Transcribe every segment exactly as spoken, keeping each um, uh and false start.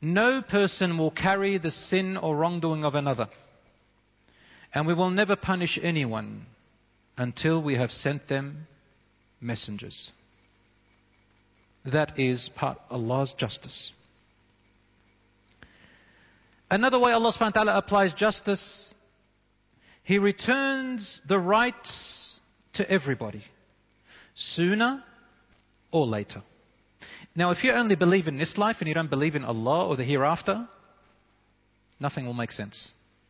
No person will carry the sin or wrongdoing of another. And we will never punish anyone until we have sent them messengers. That is part of Allah's justice. Another way Allah subhanahu wa ta'ala applies justice, He returns the rights to everybody, sooner or later. Now, if you only believe in this life and you don't believe in Allah or the hereafter, nothing will make sense.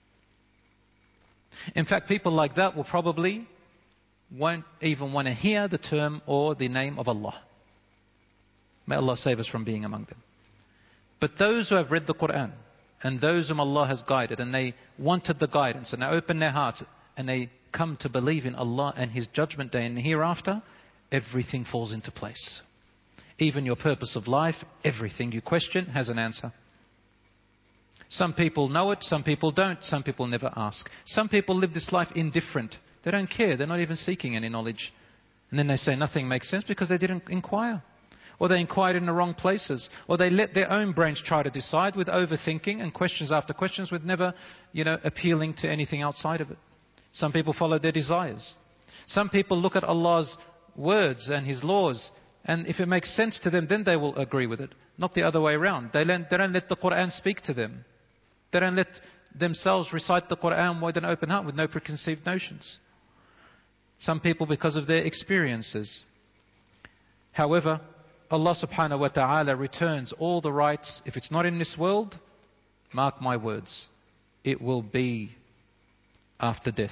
In fact, people like that will probably won't even want to hear the term or the name of Allah. May Allah save us from being among them. But those who have read the Quran, and those whom Allah has guided, and they wanted the guidance, and they open their hearts, and they come to believe in Allah and His judgment day and the hereafter, everything falls into place. Even your purpose of life, everything you question has an answer. Some people know it, some people don't, some people never ask. Some people live this life indifferent. They don't care, they're not even seeking any knowledge. And then they say nothing makes sense because they didn't inquire. Or they inquired in the wrong places. Or they let their own brains try to decide with overthinking and questions after questions with never, you know, appealing to anything outside of it. Some people follow their desires. Some people look at Allah's words and His laws, and if it makes sense to them, then they will agree with it. Not the other way around. They don't, they don't let the Quran speak to them. They don't let themselves recite the Quran with an open heart, with no preconceived notions. Some people because of their experiences. However, Allah subhanahu wa ta'ala returns all the rights. If it's not in this world, mark my words, it will be after death.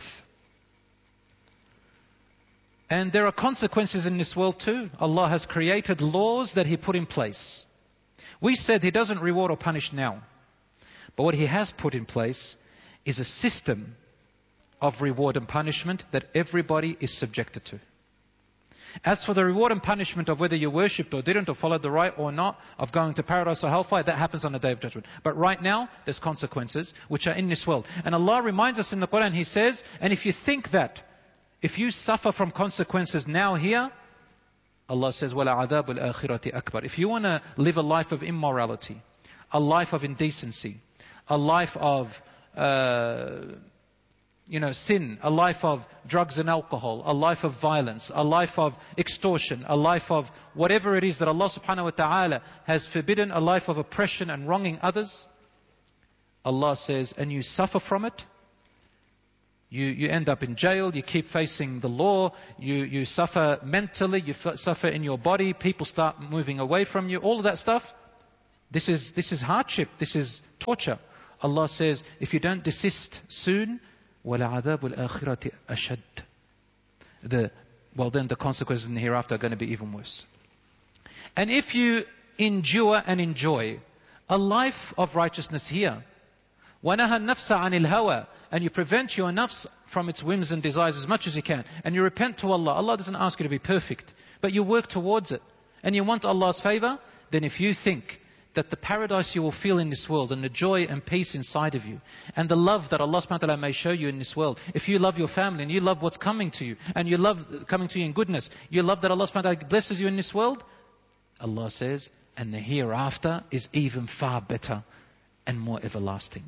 And there are consequences in this world too. Allah has created laws that He put in place. We said He doesn't reward or punish now. But what He has put in place is a system of reward and punishment that everybody is subjected to. As for the reward and punishment of whether you worshipped or didn't, or followed the right or not, of going to paradise or hellfire, that happens on the Day of Judgment. But right now, there's consequences which are in this world. And Allah reminds us in the Quran, He says, and if you think that, if you suffer from consequences now here, Allah says, وَلَا عَذَابُ الْآخِرَةِ أَكْبَرُ. If you want to live a life of immorality, a life of indecency, a life of uh, you know, sin, a life of drugs and alcohol, a life of violence, a life of extortion, a life of whatever it is that Allah subhanahu wa ta'ala has forbidden, a life of oppression and wronging others, Allah says, and you suffer from it, you, you end up in jail, you keep facing the law, you, you suffer mentally, you f- suffer in your body, people start moving away from you, all of that stuff, this is, this is hardship, this is torture. Allah says, if you don't desist soon, وَلَعَذَابُ الْآخِرَةِ أَشَدُّ. The, well then the consequences in the hereafter are going to be even worse. And if you endure and enjoy a life of righteousness here, وَنَهَى النَّفْسَ عَنِ الْهَوَى, and you prevent your nafs from its whims and desires as much as you can, and you repent to Allah. Allah doesn't ask you to be perfect, but you work towards it, and you want Allah's favor, then if you think that the paradise you will feel in this world, and the joy and peace inside of you, and the love that Allah subhanahu wa ta'ala may show you in this world, if you love your family, and you love what's coming to you, and you love coming to you in goodness, you love that Allah subhanahu wa ta'ala blesses you in this world, Allah says, and the hereafter is even far better and more everlasting.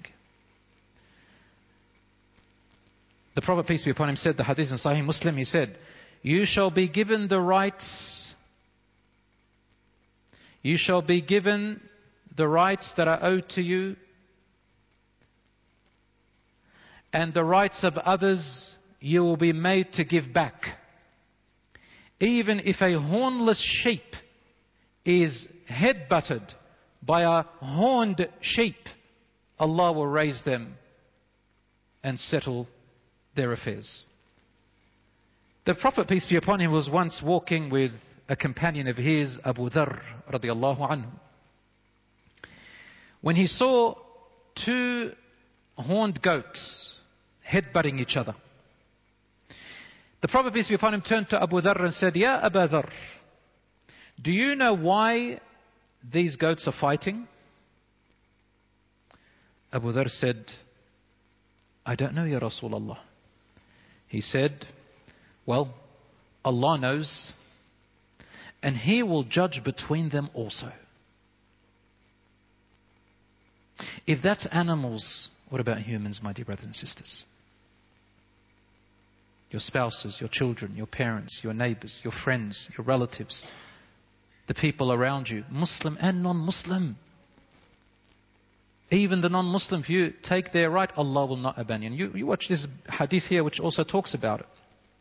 The Prophet, peace be upon him, said, the hadith in Sahih Muslim, he said, you shall be given the rights, you shall be given the rights that are owed to you, and the rights of others you will be made to give back. Even if a hornless sheep is head-butted by a horned sheep, Allah will raise them and settle their affairs. The Prophet, peace be upon him, was once walking with a companion of his, Abu Dharr radiallahu anhu, when he saw two horned goats headbutting each other. The Prophet, peace be upon him, turned to Abu Dharr and said, Ya Abu Dharr, do you know why these goats are fighting? Abu Dharr said, I don't know, Ya Rasulullah. He said, well, Allah knows, and He will judge between them also. If that's animals, what about humans, my dear brothers and sisters? Your spouses, your children, your parents, your neighbors, your friends, your relatives, the people around you, Muslim and non-Muslim. Even the non-Muslim, if you take their right, Allah will not abandon you. You watch this hadith here which also talks about it.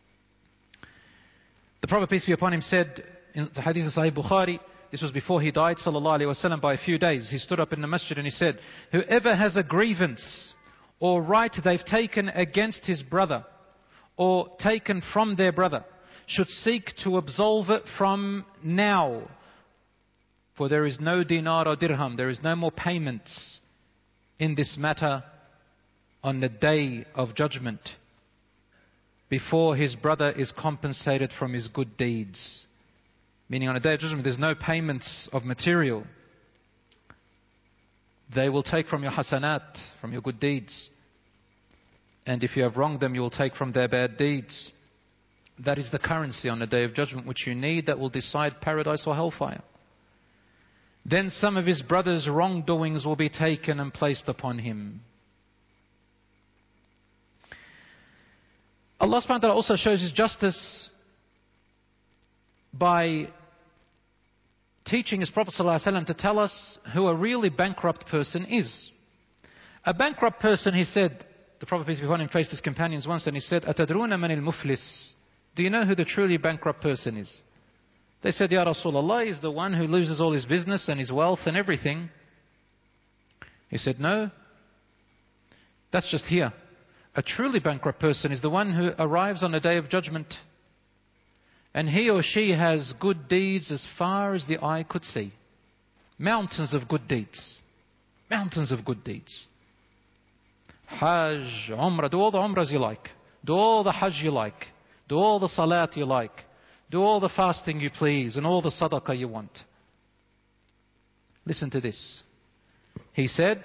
The Prophet, peace be upon him, said in the hadith of Sahih Bukhari, this was before he died, sallallahu alaihi wasallam, by a few days. He stood up in the masjid and he said, whoever has a grievance or right they've taken against his brother or taken from their brother should seek to absolve it from now. For there is no dinar or dirham, there is no more payments in this matter on the day of judgment before his brother is compensated from his good deeds. Meaning on a day of judgment there's no payments of material. They will take from your hasanat, from your good deeds. And if you have wronged them, you will take from their bad deeds. That is the currency on the day of judgment which you need, that will decide paradise or hellfire. Then some of his brother's wrongdoings will be taken and placed upon him. Allah subhanahu wa ta'ala also shows His justice by teaching His Prophet sallallahu alaihi wasallam to tell us who a really bankrupt person is. A bankrupt person, he said, the Prophet peace be upon him faced his companions once and he said, "Atadruna man al-muflis?" Do you know who the truly bankrupt person is? They said, "Ya Rasulullah, he's the one who loses all his business and his wealth and everything." He said, "No, that's just here. A truly bankrupt person is the one who arrives on the day of judgment and he or she has good deeds as far as the eye could see. Mountains of good deeds. Mountains of good deeds. Hajj, Umrah, do all the Umrahs you like. Do all the Hajj you like. Do all the Salat you like. Do all the fasting you please and all the Sadaqah you want." Listen to this. He said,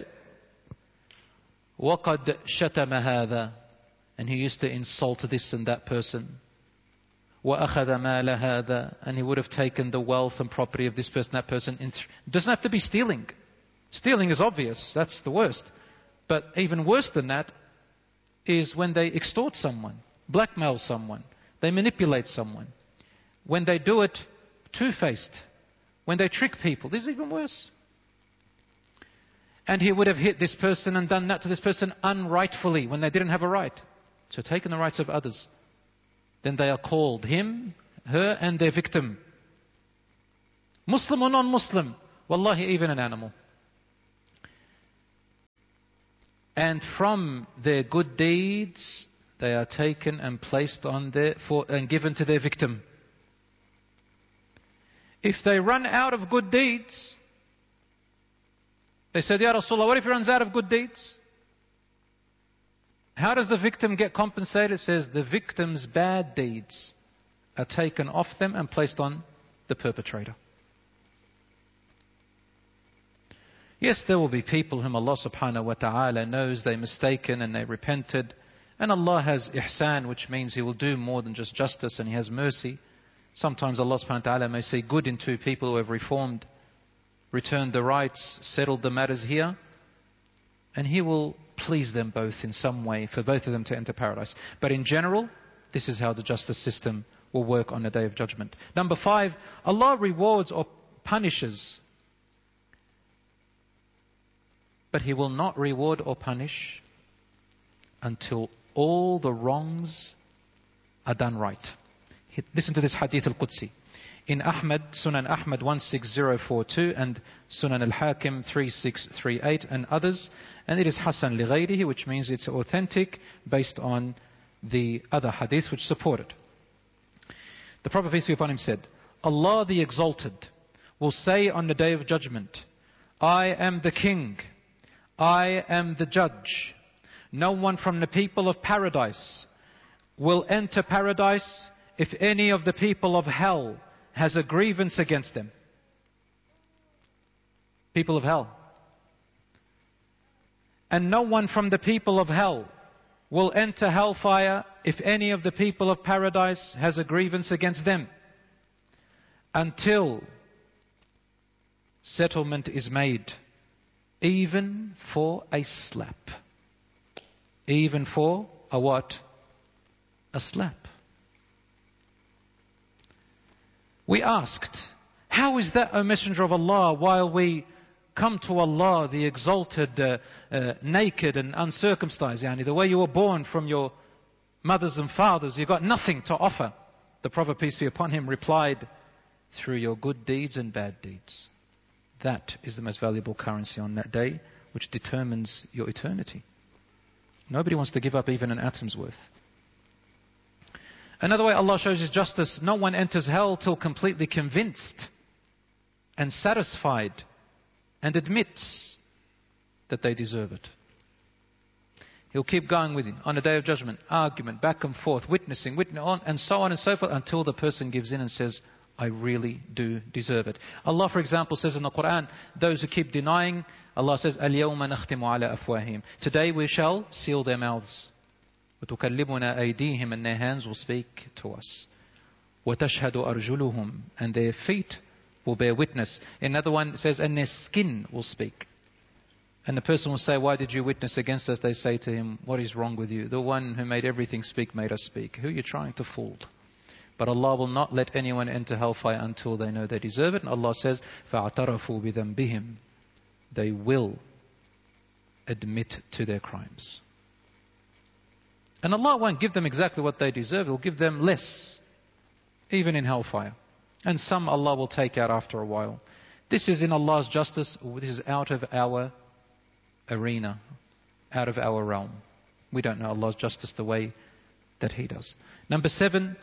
وَقَدْ شَتَمَ هَذَا, and he used to insult this and that person. وَأَخَذَ مَالَ هَذَا, and he would have taken the wealth and property of this person, that person. It doesn't have to be stealing. Stealing is obvious, that's the worst. But even worse than that is when they extort someone, blackmail someone, they manipulate someone. When they do it two-faced, when they trick people, this is even worse. And he would have hit this person and done that to this person unrightfully when they didn't have a right. So taken the rights of others. Then they are called, him, her and their victim. Muslim or non-Muslim, wallahi, even an animal. And from their good deeds, they are taken and placed on their, for, and given to their victim. If they run out of good deeds, they said, "Ya Rasulullah, what if he runs out of good deeds?" How does the victim get compensated? It says the victim's bad deeds are taken off them and placed on the perpetrator. Yes, there will be people whom Allah subhanahu wa ta'ala knows they mistaken and they repented. And Allah has ihsan, which means He will do more than just justice, and He has mercy. Sometimes Allah subhanahu wa ta'ala may see good in two people who have reformed, returned the rights, settled the matters here, and He will please them both in some way for both of them to enter paradise. But in general, this is how the justice system will work on the day of judgment. Number five, Allah rewards or punishes, but He will not reward or punish until all the wrongs are done right. Listen to this hadith al-Qudsi. In Ahmad, Sunan Ahmad one six zero four two and Sunan al-Hakim three six three eight and others. And it is Hasan li ghayrihi, which means it's authentic based on the other hadiths which support it. The Prophet, peace be upon him, said, "Allah the Exalted will say on the day of judgment, I am the King, I am the Judge. No one from the people of paradise will enter paradise if any of the people of hell has a grievance against them." People of hell. "And no one from the people of hell will enter hellfire if any of the people of paradise has a grievance against them, until settlement is made Even for a slap. Even for a what? A slap. We asked, how is that, O Messenger of Allah, while we come to Allah, the exalted, uh, uh, naked and uncircumcised, yani the way you were born from your mothers and fathers, you've got nothing to offer. The Prophet, peace be upon him, replied, through your good deeds and bad deeds. That is the most valuable currency on that day, which determines your eternity. Nobody wants to give up even an atom's worth. Another way Allah shows His justice, no one enters hell till completely convinced and satisfied and admits that they deserve it. He'll keep going with you on the day of judgment, argument, back and forth, witnessing, witnessing on, and so on and so forth, until the person gives in and says, I really do deserve it. Allah, for example, says in the Quran, those who keep denying, Allah says, الْيَوْمَ نَخْتِمُ عَلَى أَفْوَاهِهِمْ. Today we shall seal their mouths. وَتُكَلِّمُنَا أَيْدِيهِمْ, and their hands will speak to us. وَتَشْهَدُ أَرْجُلُهُمْ, and their feet will bear witness. Another one says, and their skin will speak. And the person will say, why did you witness against us? They say to him, what is wrong with you? The one who made everything speak made us speak. Who are you trying to fool? But Allah will not let anyone enter hellfire until they know they deserve it. And Allah says, فَاعْتَرَفُوا بِذَنْبِهِمْ. They will admit to their crimes. And Allah won't give them exactly what they deserve. He'll give them less, even in hellfire. And some Allah will take out after a while. This is in Allah's justice. This is out of our arena, out of our realm. We don't know Allah's justice the way that He does. Number seven,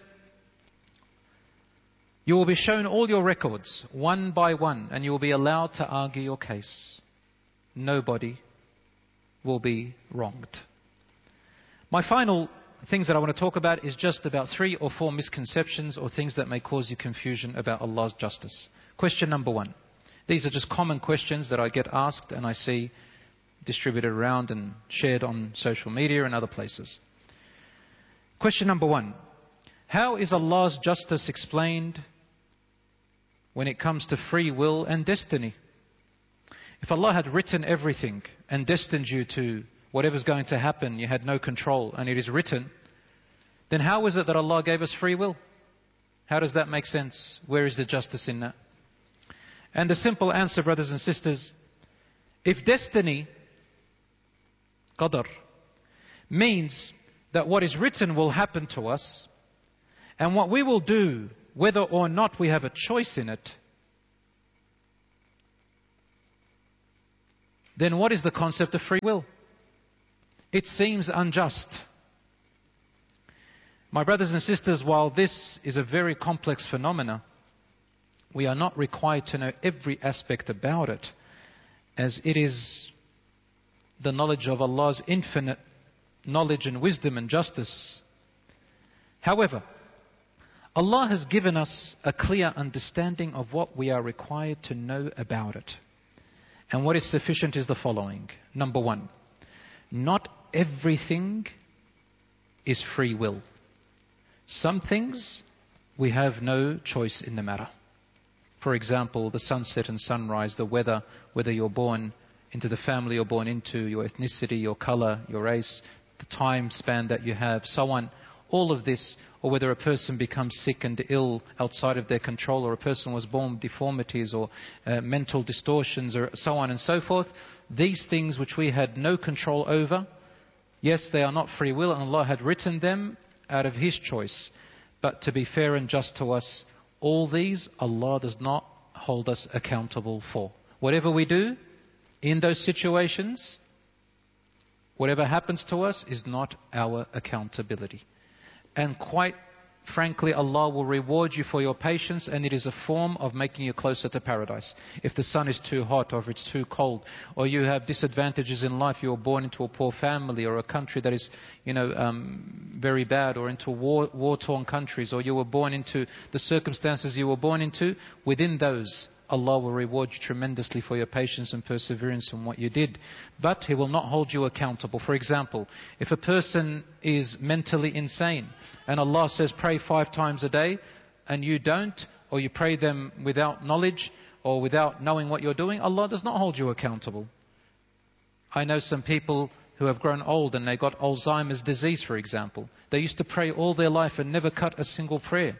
you will be shown all your records, one by one, and you will be allowed to argue your case. Nobody will be wronged. My final things that I want to talk about is just about three or four misconceptions or things that may cause you confusion about Allah's justice. Question number one. These are just common questions that I get asked and I see distributed around and shared on social media and other places. Question number one. How is Allah's justice explained when it comes to free will and destiny? If Allah had written everything and destined you to whatever's going to happen, you had no control, and it is written, then how is it that Allah gave us free will? How does that make sense? Where is the justice in that? And the simple answer, brothers and sisters, if destiny, qadar, means that what is written will happen to us, and what we will do, whether or not we have a choice in it, then what is the concept of free will? It seems unjust. My brothers and sisters, while this is a very complex phenomena, we are not required to know every aspect about it, as it is the knowledge of Allah's infinite knowledge and wisdom and justice. However, Allah has given us a clear understanding of what we are required to know about it. And what is sufficient is the following. Number one, not everything is free will. Some things we have no choice in the matter. For example, the sunset and sunrise, the weather, whether you're born into the family you're born into, your ethnicity, your color, your race, the time span that you have, so on. All of this, or whether a person becomes sick and ill outside of their control, or a person was born with deformities or uh, mental distortions, or so on and so forth. These things which we had no control over, yes, they are not free will, and Allah had written them out of His choice. But to be fair and just to us, all these Allah does not hold us accountable for. Whatever we do in those situations, whatever happens to us is not our accountability. And quite frankly, Allah will reward you for your patience, and it is a form of making you closer to paradise. If the sun is too hot, or if it's too cold, or you have disadvantages in life, you were born into a poor family, or a country that is, you know, um, very bad, or into war, war-torn countries, or you were born into the circumstances you were born into, within those, Allah will reward you tremendously for your patience and perseverance in what you did. But He will not hold you accountable. For example, if a person is mentally insane and Allah says pray five times a day and you don't, or you pray them without knowledge or without knowing what you're doing, Allah does not hold you accountable. I know some people who have grown old and they got Alzheimer's disease, for example. They used to pray all their life and never cut a single prayer.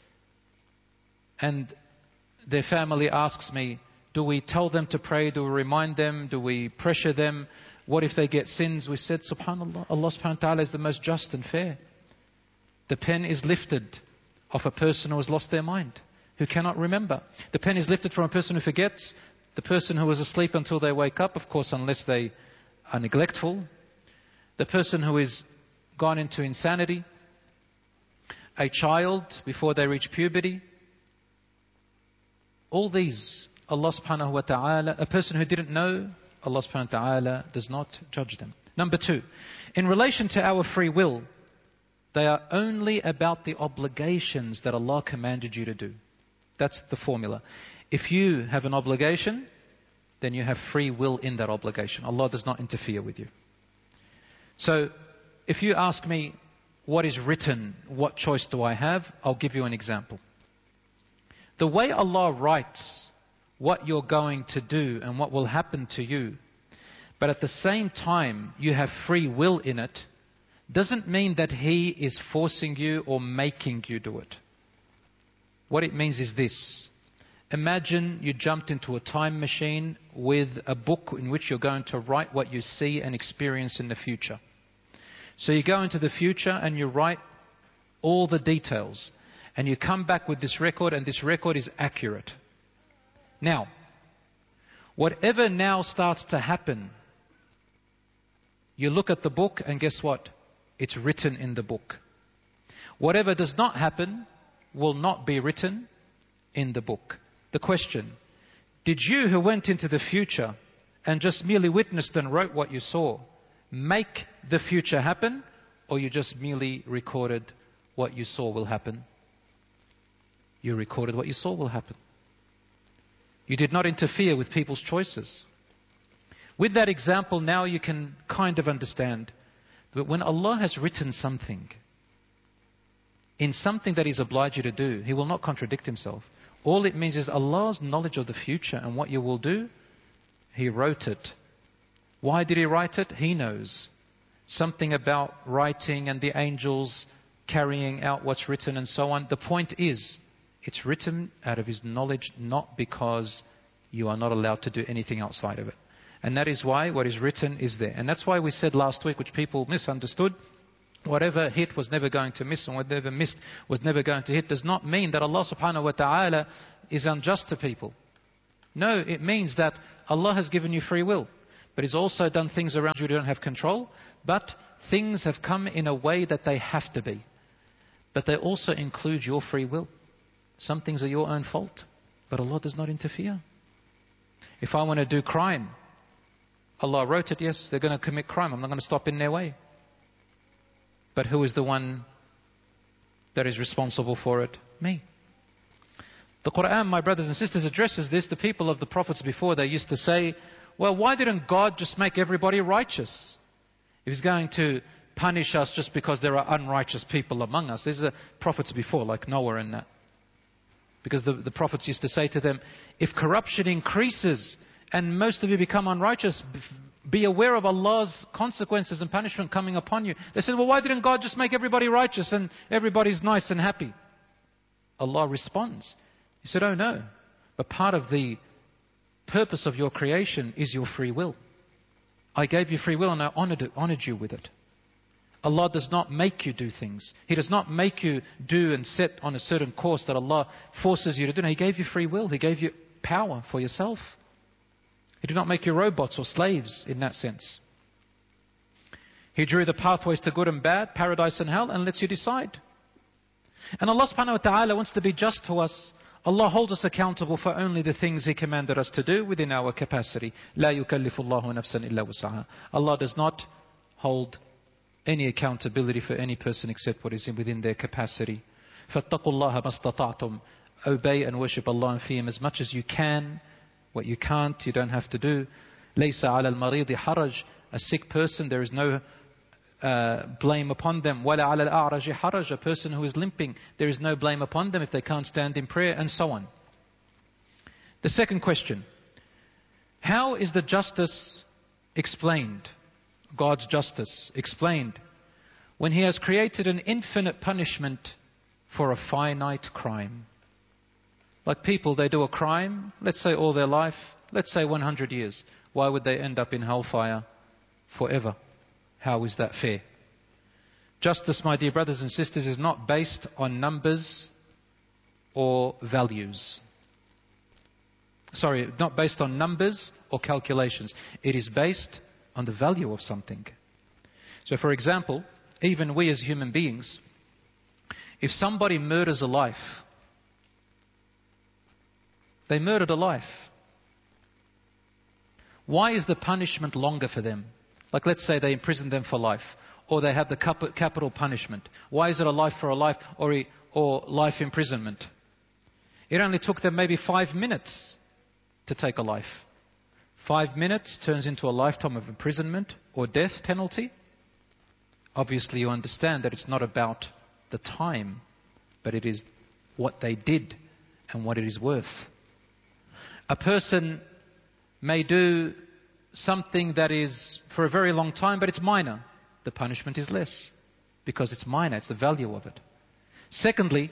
And their family asks me, do we tell them to pray? Do we remind them? Do we pressure them? What if they get sins? We said, subhanAllah, Allah subhanahu wa ta'ala is the most just and fair. The pen is lifted off a person who has lost their mind, who cannot remember. The pen is lifted from a person who forgets. The person who was asleep until they wake up, of course, unless they are neglectful. The person who is gone into insanity. A child before they reach puberty. All these, Allah subhanahu wa ta'ala, a person who didn't know, Allah subhanahu wa ta'ala does not judge them. Number two, in relation to our free will, they are only about the obligations that Allah commanded you to do. That's the formula. If you have an obligation, then you have free will in that obligation. Allah does not interfere with you. So, if you ask me, what is written, what choice do I have? I'll give you an example. The way Allah writes what you're going to do and what will happen to you, but at the same time you have free will in it, doesn't mean that He is forcing you or making you do it. What it means is this. Imagine you jumped into a time machine with a book in which you're going to write what you see and experience in the future. So you go into the future and you write all the details. And you come back with this record, and this record is accurate. Now, whatever now starts to happen, you look at the book and guess what? It's written in the book. Whatever does not happen will not be written in the book. The question, did you who went into the future and just merely witnessed and wrote what you saw, make the future happen, or you just merely recorded what you saw will happen? You recorded what you saw will happen. You did not interfere with people's choices. With that example, now you can kind of understand that when Allah has written something, in something that He's obliged you to do, He will not contradict Himself. All it means is Allah's knowledge of the future and what you will do, He wrote it. Why did He write it? He knows. Something about writing and the angels carrying out what's written and so on. The point is, it's written out of His knowledge, not because you are not allowed to do anything outside of it. And that is why what is written is there. And that's why we said last week, which people misunderstood, whatever hit was never going to miss and whatever missed was never going to hit, does not mean that Allah subhanahu wa ta'ala is unjust to people. No, it means that Allah has given you free will. But He's also done things around you you don't have control. But things have come in a way that they have to be. But they also include your free will. Some things are your own fault. But Allah does not interfere. If I want to do crime, Allah wrote it, yes, they're going to commit crime. I'm not going to stop in their way. But who is the one that is responsible for it? Me. The Quran, my brothers and sisters, addresses this. The people of the prophets before, they used to say, well, why didn't God just make everybody righteous? If He's going to punish us just because there are unrighteous people among us. These are prophets before, like Noah and that. Because the, the prophets used to say to them, if corruption increases and most of you become unrighteous, be aware of Allah's consequences and punishment coming upon you. They said, well, why didn't God just make everybody righteous and everybody's nice and happy? Allah responds. He said, oh no. But part of the purpose of your creation is your free will. I gave you free will and I honored, it, honored you with it. Allah does not make you do things. He does not make you do and set on a certain course that Allah forces you to do. No, He gave you free will. He gave you power for yourself. He did not make you robots or slaves in that sense. He drew the pathways to good and bad, paradise and hell, and lets you decide. And Allah subhanahu wa ta'ala wants to be just to us. Allah holds us accountable for only the things He commanded us to do within our capacity. لا يكلف الله نفسا إلا وسعها. Allah does not hold any accountability for any person except what is within their capacity. فَاتَّقُوا اللَّهَ مَا اسْتَطَعْتُمْ. Obey and worship Allah and fear Him as much as you can. What you can't, you don't have to do. لَيْسَ عَلَى الْمَرِيضِ حَرَجٍ. A sick person, there is no uh, blame upon them. وَلَا عَلَى الْأَعْرَجِ حَرَجٍ. A person who is limping, there is no blame upon them if they can't stand in prayer, and so on. The second question. How is the justice explained, God's justice explained, when He has created an infinite punishment for a finite crime. Like people, they do a crime, let's say all their life, let's say one hundred years. Why would they end up in hellfire forever? How is that fair? Justice, my dear brothers and sisters, is not based on numbers or values. Sorry, not based on numbers or calculations. It is based on the value of something. So for example, even we as human beings, if somebody murders a life, they murdered a life. Why is the punishment longer for them? Like let's say they imprison them for life, or they have the capital punishment. Why is it a life for a life or, a, or life imprisonment? It only took them maybe five minutes to take a life. Five minutes turns into a lifetime of imprisonment or death penalty. Obviously you understand that it's not about the time, but it is what they did and what it is worth. A person may do something that is for a very long time, but it's minor. The punishment is less because it's minor, it's the value of it. Secondly,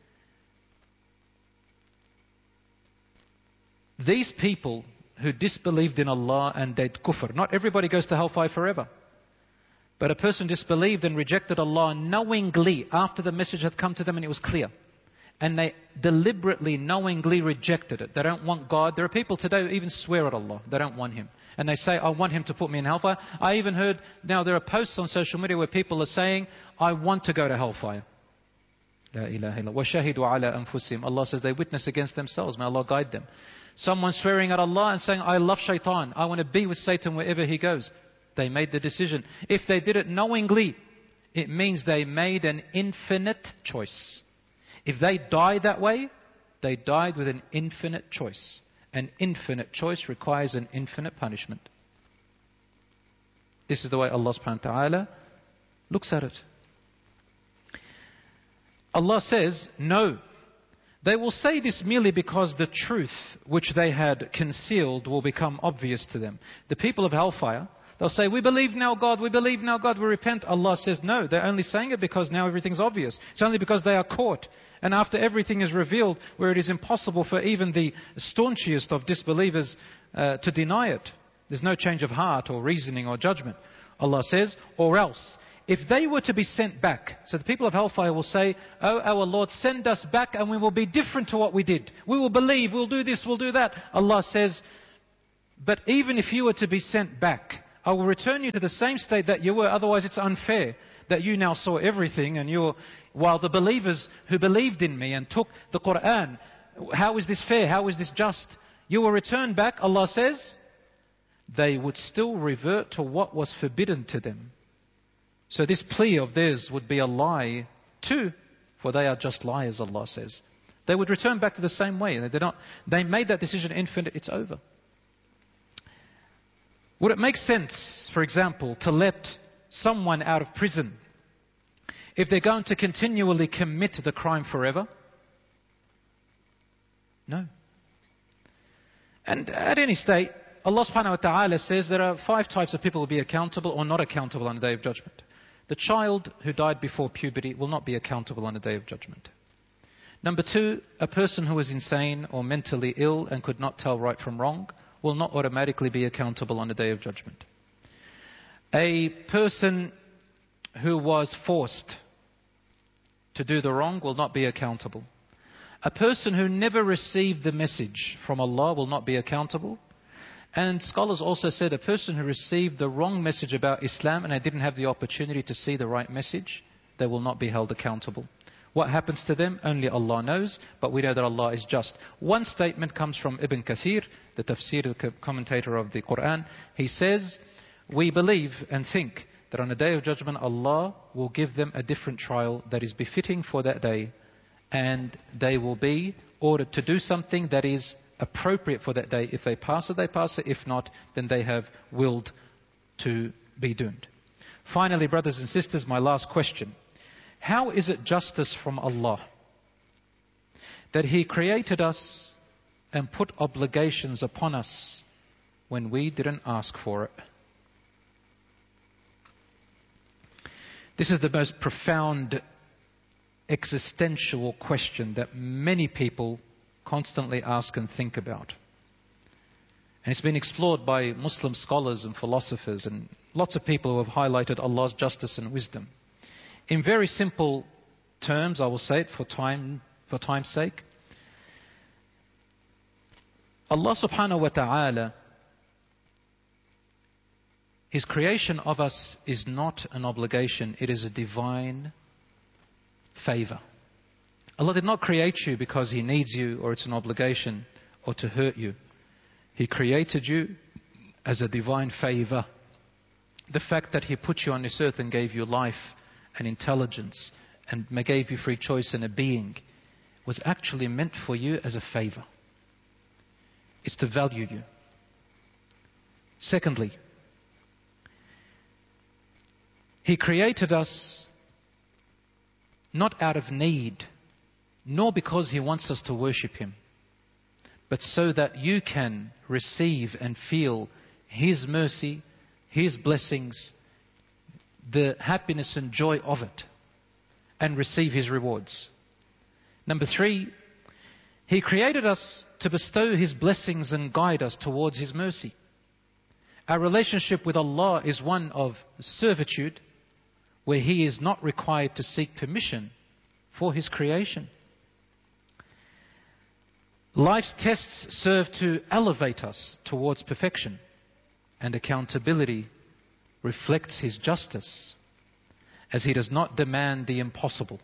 these people who disbelieved in Allah and did kufr, not everybody goes to hellfire forever. But a person disbelieved and rejected Allah knowingly after the message had come to them and it was clear. And they deliberately, knowingly rejected it. They don't want God. There are people today who even swear at Allah. They don't want Him. And they say, I want Him to put me in hellfire. I even heard, now there are posts on social media where people are saying, I want to go to hellfire. La ilaha illallah. Wa shahidu ala anfusihim. Allah says they witness against themselves. May Allah guide them. Someone swearing at Allah and saying, I love shaitan. I want to be with Satan wherever he goes. They made the decision. If they did it knowingly, it means they made an infinite choice. If they died that way, they died with an infinite choice. An infinite choice requires an infinite punishment. This is the way Allah subhanahu wa ta'ala looks at it. Allah says, no. They will say this merely because the truth which they had concealed will become obvious to them. The people of hellfire, they'll say, we believe now God, we believe now God, we repent. Allah says, no, they're only saying it because now everything's obvious. It's only because they are caught. And after everything is revealed, where it is impossible for even the staunchest of disbelievers uh, to deny it. There's no change of heart or reasoning or judgment. Allah says, or else, if they were to be sent back, so the people of hellfire will say, oh, our Lord, send us back and we will be different to what we did. We will believe, we'll do this, we'll do that. Allah says, but even if you were to be sent back, I will return you to the same state that you were, otherwise it's unfair that you now saw everything and you're, while the believers who believed in me and took the Quran, how is this fair? How is this just? You will return back, Allah says, they would still revert to what was forbidden to them. So this plea of theirs would be a lie too, for they are just liars, Allah says. They would return back to the same way. They, not, they made that decision infinite, it's over. Would it make sense, for example, to let someone out of prison if they're going to continually commit the crime forever? No. And at any state, Allah subhanahu wa ta'ala says there are five types of people who will be accountable or not accountable on the Day of Judgment. The child who died before puberty will not be accountable on the Day of Judgment. Number two, a person who was insane or mentally ill and could not tell right from wrong will not automatically be accountable on the Day of Judgment. A person who was forced to do the wrong will not be accountable. A person who never received the message from Allah will not be accountable. And scholars also said a person who received the wrong message about Islam and they didn't have the opportunity to see the right message, they will not be held accountable. What happens to them? Only Allah knows, but we know that Allah is just. One statement comes from Ibn Kathir, the tafsir commentator of the Quran. He says, we believe and think that on the Day of Judgment, Allah will give them a different trial that is befitting for that day. And they will be ordered to do something that is appropriate for that day. If they pass it, they pass it. If not, then they have willed to be doomed. Finally, brothers and sisters, my last question. How is it justice from Allah that He created us and put obligations upon us when we didn't ask for it? This is the most profound existential question that many people constantly ask and think about. And it's been explored by Muslim scholars and philosophers and lots of people who have highlighted Allah's justice and wisdom. In very simple terms, I will say it for time, for time's sake. Allah subhanahu wa ta'ala, His creation of us is not an obligation, it is a divine favor. Allah did not create you because He needs you or it's an obligation or to hurt you. He created you as a divine favor. The fact that He put you on this earth and gave you life and intelligence and gave you free choice and a being was actually meant for you as a favor. It's to value you. Secondly, He created us not out of need, nor because He wants us to worship Him, but so that you can receive and feel His mercy, His blessings, the happiness and joy of it, and receive His rewards. Number three, He created us to bestow His blessings and guide us towards His mercy. Our relationship with Allah is one of servitude, where He is not required to seek permission for His creation. Life's tests serve to elevate us towards perfection, and accountability reflects His justice, as He does not demand the impossible.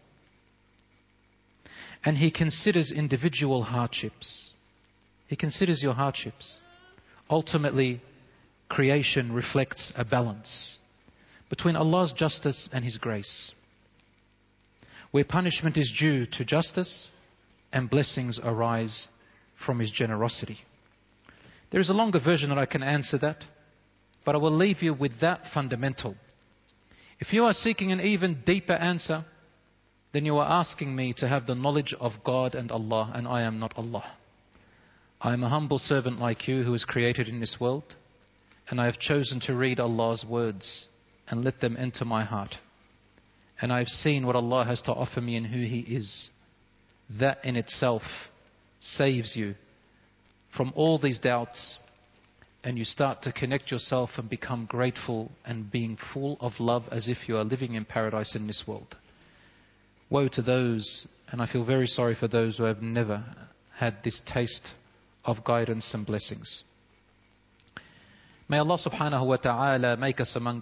And He considers individual hardships. He considers your hardships. Ultimately, creation reflects a balance between Allah's justice and His grace, where punishment is due to justice and blessings arise from His generosity. There is a longer version that I can answer that, but I will leave you with that fundamental. If you are seeking an even deeper answer, then you are asking me to have the knowledge of God and Allah, and I am not Allah. I am a humble servant like you who is created in this world, and I have chosen to read Allah's words and let them enter my heart. And I have seen what Allah has to offer me and who He is. That in itself saves you from all these doubts, and you start to connect yourself and become grateful and being full of love as if you are living in paradise in this world. Woe to those, and I feel very sorry for those who have never had this taste of guidance and blessings. May Allah subhanahu wa ta'ala make us among